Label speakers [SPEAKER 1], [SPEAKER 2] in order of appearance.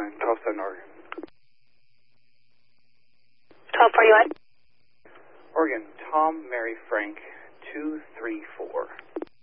[SPEAKER 1] 12-7 Oregon.
[SPEAKER 2] 1241.
[SPEAKER 1] Oregon, Tom, Mary, Frank, 234.